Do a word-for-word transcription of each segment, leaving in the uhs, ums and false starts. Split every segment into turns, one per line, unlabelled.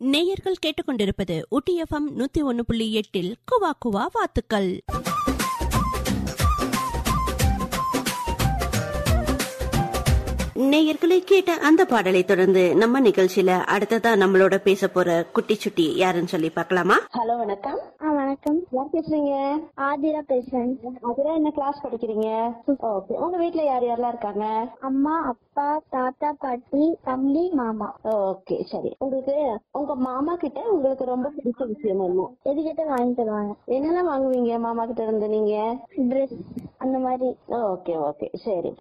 நேயர்கள் கேட்டுக்கொண்டிருப்பது ஊட்டி எஃப்எம் நூத்தி ஒன்னு புள்ளி எட்டில் குவா குவா வாத்துக்கள்.
நேயர்களை கேட்ட அந்த பாடலை தொடர்ந்து நம்ம நிகழ்ச்சியில அடுத்ததா நம்மளோட பேச போற குட்டி சுட்டி யாருன்னு சொல்லி பாக்கலாமா? ஹலோ, வணக்கம்.
வணக்கம்.
யார் பேசுறீங்க?
ஆதிரா பேசுறேன்.
ஆதிரா, என்ன கிளாஸ் படிக்கிறீங்க? ஓகே. உங்க வீட்டுல யார் யாரெல்லாம் இருக்காங்க?
அம்மா, அப்பா, தாத்தா, பாட்டி, தம்பி, மாமா.
ஓகே, சரி. உங்களுக்கு உங்க மாமா கிட்ட உங்களுக்கு ரொம்ப பிடிச்ச விஷயம் என்ன?
எது கிட்ட வாங்கி தருவாங்க.
என்னெல்லாம் வாங்குவீங்க மாமா கிட்ட இருந்து நீங்க?
ட்ரெஸ் அந்த மாதிரி.
ஓகே ஓகே, சரி.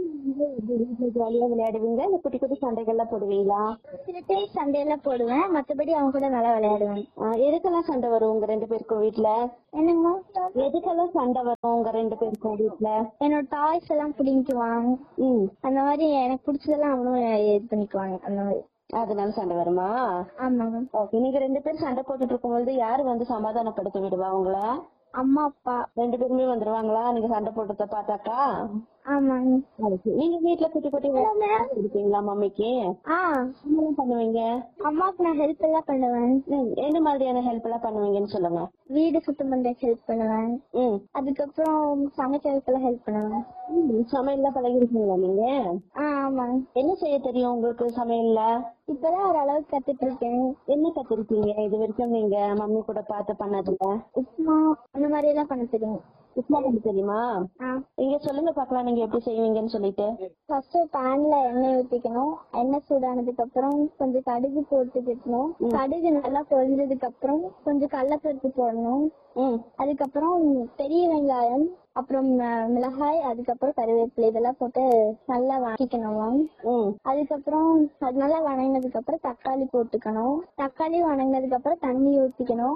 ஜாலியா விளையாடுவீங்க, இந்த குட்டி குட்டி சண்டைகள்லாம் போடுவீங்களா?
சில டைம் சண்டையெல்லாம் போடுவேன், மத்தபடி அவங்க கூட நல்லா விளையாடுவேன்.
எதுக்கெல்லாம் சண்டை வரும் உங்க ரெண்டு பேருக்கும் வீட்டுல?
என்னங்க?
எதுக்கெல்லாம் சண்டை வரும் உங்க ரெண்டு பேருக்கும் வீட்டுல?
என்னோட டாய்ஸ் எல்லாம் பிடிக்குவாங்க.
ம்,
அந்த மாதிரி எனக்கு பிடிச்சதெல்லாம் அவனும் இது பண்ணிக்குவாங்க. அந்த மாதிரி
அதனால சண்டை வருமா?
ஆமாங்க.
ஓகே. நீங்க ரெண்டு பேரும் சண்டை போட்டுட்டு இருக்கும்போது யாரு வந்து சமாதானப்படுத்தி விடுவா உங்கள?
அம்மா, அப்பா
ரெண்டு பேருமே வந்துருவாங்களா நீங்க சண்டை போட்டத பாத்தாக்கா?
ஆமாங்க.
நீங்க வீட்டுல குட்டி குட்டி இருப்பீங்களா மம்மிக்கு?
ஆஹ்
என்ன பண்ணுவீங்க?
அம்மாவுக்கு நான் ஹெல்ப் எல்லாம் பண்ணுவேன்.
என்ன மாதிரியான ஹெல்ப் எல்லாம் பண்ணுவீங்கன்னு சொல்லுங்க.
வீடு சுத்தம் பண்றதுக்கு ஹெல்ப் பண்ணுவேன்.
ம்,
அதுக்கப்புறம் சமைக்கிறதுக்கு எல்லாம் ஹெல்ப் பண்ணுவேன்.
சமையல்லாம் பழகிருக்கீங்களா நீங்க?
ஆஹ் ஆமாங்க.
என்ன செய்ய தெரியும் உங்களுக்கு சமையல்ல?
இப்பதான் ஓரளவுக்கு கத்துட்டு இருக்கேன்.
என்ன கத்துருக்கீங்க இது வரைக்கும் நீங்க மம்மி கூட பாத்து பண்ணதுல?
உப்புமா அந்த மாதிரி எல்லாம் பண்ண தெரியும்.
உப்புமா பண்ண தெரியுமா? நீங்க சொல்லுங்க பாக்கலாம், நீங்க எப்படி செய்வீங்கன்னு சொல்லிட்டு.
ஃபர்ஸ்ட் பேன்ல எண்ணெய் ஊத்திக்கணும். எண்ணெய் சூடானதுக்கு அப்புறம் கொஞ்சம் கடுகு போட்டுக்கணும். கடுகு நல்லா பொரிஞ்சதுக்கு அப்புறம் கொஞ்சம் கடலைப்பருப்பு போடணும். அதுக்கப்புறம் பெரிய வெங்காயம், அப்புறம் மிளகாய், அதுக்கப்புறம் கருவேப்பிலை இதெல்லாம் போட்டு நல்லா வதக்கிக்கணும். அதுக்கப்புறம் அது நல்லா வதங்கினதுக்கு அப்புறம் தக்காளி போட்டுக்கணும். தக்காளி வதங்கினதுக்கு அப்புறம் தண்ணி ஊத்திக்கணும்.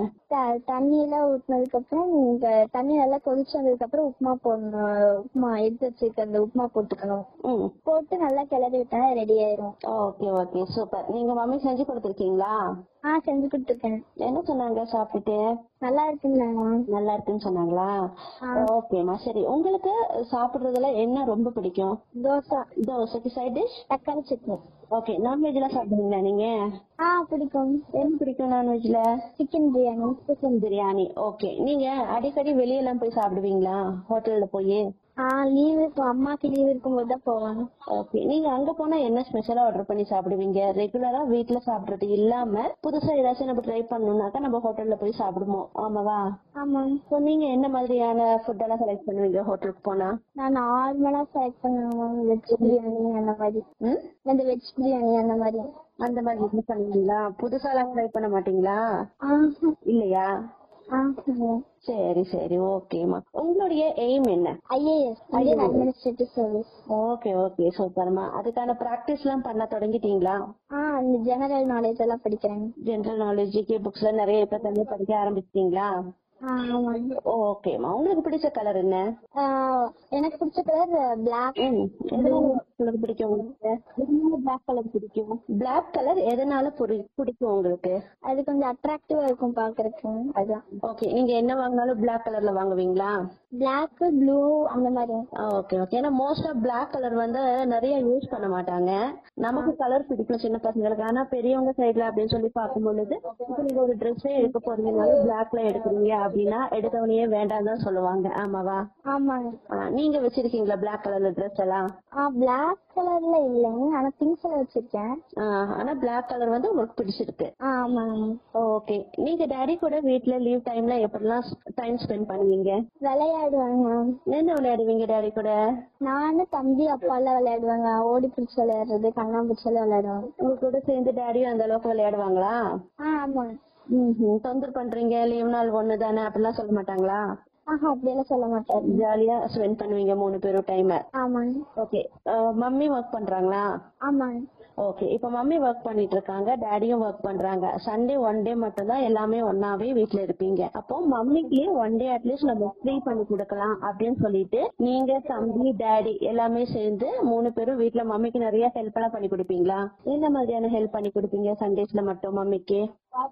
தண்ணி எல்லாம் ஊத்தினதுக்கு அப்புறம் தண்ணி நல்லா கொதிச்சதுக்கு அப்புறம் உப்புமா போடணும். உப்புமா எடுத்து வச்சிருக்க அந்த உப்புமா போட்டுக்கணும். போட்டு நல்லா கிளறி விட்டா ரெடி ஆயிரும்.
Okay okay, super. நீங்க மம்மி செஞ்சு கொடுத்துருக்கீங்களா?
ஆஹ் செஞ்சு கொடுத்துருக்கேன்.
என்ன சொன்னாங்க சாப்பிட்டுட்டு?
நல்லா இருக்குங்களா?
நல்லா இருக்குன்னு சொன்னாங்களா? ஓகேமா, சரி. உங்களுக்கு சாப்பிடுறதுல என்ன ரொம்ப பிடிக்கும்?
தோசை.
தோசைக்கு சைட் டிஷ்
தக்காளி சட்னி.
ஓகே. நான்வெஜ் எல்லாம் சாப்பிடுவீங்களா நீங்க?
ஆஹ் பிடிக்கும்.
என்ன பிடிக்கும் நான்வெஜ்ல?
Chicken biryani.
Chicken biryani. Okay. நீங்க அடிக்கடி வெளியெல்லாம் போய் சாப்பிடுவீங்களா ஹோட்டல்ல போய்?
ஆஹ் லீவு அம்மாக்கு லீவ் இருக்கும் போதுதான் போவாங்க.
ஓகே. நீங்க அங்க போனா என்ன ஸ்பெஷலா ஆர்டர் பண்ணி சாப்பிடுவீங்க? ரெகுலரா வீட்டுல சாப்பிடுறது இல்லாம புதுசா ஏதாச்சும் நம்ம ட்ரை பண்ணணும்னாக்கா நம்ம ஹோட்டல்ல போய் சாப்பிடுவோம், ஆமாவா?
ஆமா.
நீங்க என்ன மாதிரியான ஃபுட் எல்லாம் செலக்ட் பண்ணுவீங்க ஹோட்டலுக்கு போனா?
நான் நார்மலா செலக்ட் பண்ணுவேன். வெஜ் பிரியாணி அந்த மாதிரி. இந்த வெஜ் பிரியாணி அந்த மாதிரி
அந்த மாதிரி இது பண்ணுவீங்களா? புதுசா எல்லாம் ட்ரை பண்ண மாட்டீங்களா? இல்லையா? சரி சரி, ஓகேமா. உங்களுடைய எய்ம் என்ன?
IAS, Indian administrative service.
Okay okay, சூப்பர்மா. அதுக்கான பிராக்டிஸ் எல்லாம் பண்ண தொடங்கிட்டீங்களா?
ஆஹ் இந்த ஜெனரல் நாலேஜ் எல்லாம் படிக்கிறேன்.
ஜெனரல் நாலேஜ் ஜிகே புக்ஸ் எல்லாம் நிறைய இப்ப தனியா படிக்க ஆரம்பிச்சிட்டீங்களா? ஓகேமா. உங்களுக்கு பிடிச்ச கலர் என்ன?
எனக்கு பிடிச்ச கலர் பிளாக்.
கலர் பிடிக்கும் உங்களுக்கு? பிளாக் கலர் பிடிக்கும். பிளாக் கலர் எதனால பிடிக்கும் உங்களுக்கு?
அது கொஞ்சம் அட்ராக்டிவா இருக்கும் பாக்குறதுக்கு, அதுதான்.
ஓகே. நீங்க என்ன வாங்கினாலும் பிளாக் கலர்ல வாங்குவீங்களா?
பிளாக், ப்ளூ அந்த மாதிரி.
Okay okay. ஏன்னா மோஸ்ட் ஆஃப் பிளாக் கலர் வந்து நிறைய யூஸ் பண்ண மாட்டாங்க. நமக்கு கலர் பிடிக்கும் சின்ன பசங்களுக்கு. ஆனா பெரியவங்க சைட்ல அப்படின்னு சொல்லி பார்க்கும் பொழுது இப்ப நீங்க ஒரு ட்ரெஸ்ஸே எடுக்க போறீங்கனாலும் பிளாக்ல எடுக்கிறீங்க அப்படின்னா எடுத்தவனையே வேண்டாம் தான் சொல்லுவாங்க, ஆமாவா?
ஆமாங்க.
நீங்க வச்சிருக்கீங்களா பிளாக் கலர்ல ட்ரெஸ் எல்லாம்?
பிளாக் கலர்ல இல்லைங்க, ஆனா திங்ஸ் எல்லாம் வச்சிருக்கேன்.
ஆனா பிளாக் கலர் வந்து உங்களுக்கு பிடிச்சிருக்கு.
ஆமாங்க.
ஓகே. நீங்க டாடி கூட வீட்ல லீவ் டைம்ல எப்படிலாம் டைம் ஸ்பெண்ட் பண்ணுவீங்க?
விளையாடுவாங்க.
என்ன விளையாடுவீங்க டாடி கூட?
நானும் தம்பி அப்பா எல்லாம் விளையாடுவாங்க. ஓடி பிடிச்சி விளையாடுறது, கண்ணாம்பூச்சி எல்லாம் விளையாடுவாங்க.
உங்க கூட சேர்ந்து டாடியும் அந்த அளவுக்கு விளையாடுவாங்களா?
ஆமா.
தொந்தர் பண்றீங்க லீவ் நாள் ஒண்ணு தானே அப்படிலாம் சொல்ல மாட்டாங்களா?
ஆஹா, அப்படியெல்லாம் சொல்ல மாட்டாரு.
ஜாலியா ஸ்பெண்ட் பண்ணுவீங்க மூணு பேரும் டைம்?
ஆமாங்க.
ஓகே. மம்மி ஒர்க் பண்றாங்களா?
ஆமாங்க.
ஓகே. இப்ப மம்மி ஒர்க் பண்ணிட்டு இருக்காங்க, டாடியும் ஒர்க் பண்றாங்க. சண்டே ஒன் டே மட்டும் தான் எல்லாமே ஒன்னாவே வீட்டுல இருப்பீங்க. அப்போ மம்மிக்கு ஒன் டே அட்லீஸ்ட் நம்ம ஃப்ரீ பண்ணி கொடுக்கலாம் அப்படின்னு சொல்லிட்டு நீங்க, தம்பி, டாடி எல்லாமே சேர்ந்து மூணு பேரும் வீட்டுல மம்மிக்கு நிறைய ஹெல்ப் எல்லாம் பண்ணி கொடுப்பீங்களா? என்ன மாதிரியான ஹெல்ப் பண்ணி கொடுப்பீங்க சண்டேஸ்ல மட்டும் மம்மிக்கு?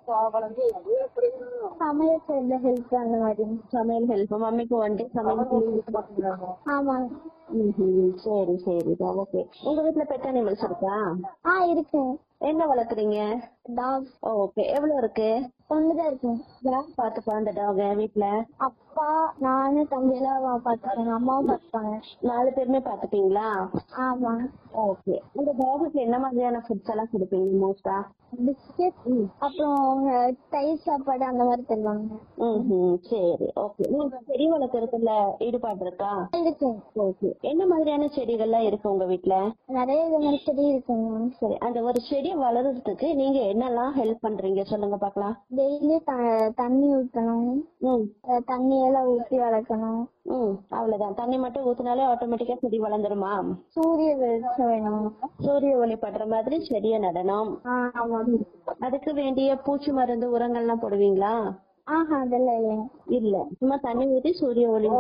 சமையல் செய்யற ஹெல்ப் அந்த மாதிரி.
சமையல் ஹெல்ப் மம்மிக்கு ஒன் டே சமையல்.
ஆமா.
சரி சரி, ஓகே. உங்க வீட்டுல பெட் அனிமல்ஸ் இருக்கா?
ஆ இருக்கு.
என்ன வளர்க்குறீங்க?
டாக்
ஓகே, எவ்வளவு இருக்கு?
ஒண்ணுதான் இருக்கும்.
யார் பாத்துப்பா அந்த டாக வீட்ல?
அப்பா நானு தம்பி எல்லாம் பாத்துப்பாங்க, அம்மாவும் பாத்துப்பாங்க.
நாலு பேருமே பாத்துப்பீங்களா?
ஆமா.
ஓகே, இந்த டாகுக்கு என்ன மாதிரியான ஃபுட்ஸ் எல்லாம் கொடுப்பீங்க மோஸ்டா?
பிஸ்கெட் அப்புறம் தயிர் சாப்பாடு அந்த மாதிரி தருவாங்க.
ம், சரி. ஓகே, நீங்க செடி வளர்க்கறதுல ஈடுபாடு இருக்கா?
இருக்கு.
ஓகே, என்ன மாதிரியான செடிகள்லாம் இருக்கு உங்க வீட்ல?
நிறைய இது மாதிரி செடி இருக்குங்க.
சரி, அந்த ஒரு செடி வளர்றதுக்கு நீங்க என்னெல்லாம் ஹெல்ப் பண்றீங்க சொல்லுங்க பாக்கலாம்.
டெய்லி தண்ணி ஊத்தணும்,
ம்
தண்ணி எல்லாம் ஊத்தி வளர்க்கணும்.
ம் அவ்வளவுதான். தண்ணி மட்டும் ஊத்தினாலே ஆட்டோமேட்டிக்கா செடி வளர்ந்துருமா?
சூரிய வெளிச்சம் வேணும்.
சூரிய ஒளி படுற மாதிரி செடியை நடணும்.
ஆமா.
அதுக்கு வேண்டிய பூச்சி மருந்து உரங்கள்லாம் போடுவீங்களா?
ஆஹா அதெல்லாம் இல்லைங்க.
இல்ல, சும்மா தண்ணி ஊத்தி சூரிய ஒளி